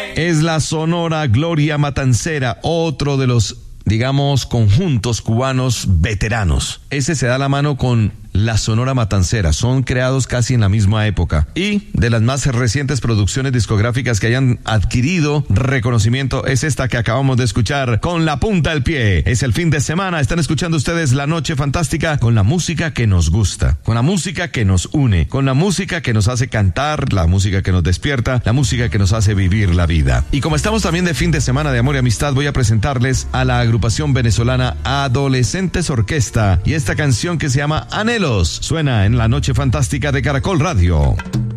es la Sonora Gloria Matancera, otro de los, digamos, conjuntos cubanos veteranos. Ese se da la mano con la Sonora Matancera, son creados casi en la misma época y de las más recientes producciones discográficas que hayan adquirido reconocimiento es esta que acabamos de escuchar, Con la punta del pie. Es el fin de semana, están escuchando ustedes La Noche Fantástica con la música que nos gusta, con la música que nos une, con la música que nos hace cantar, la música que nos despierta, la música que nos hace vivir la vida. Y como estamos también de fin de semana de amor y amistad, voy a presentarles a la agrupación venezolana Adolescentes Orquesta y esta canción que se llama Anhelos. Suena en La Noche Fantástica de Caracol Radio.